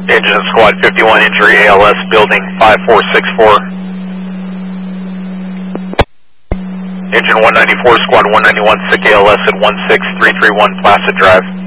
Engine Squad 51, injury ALS, building 5464. Engine 194, Squad 191, sick ALS at 16331 Placid Drive.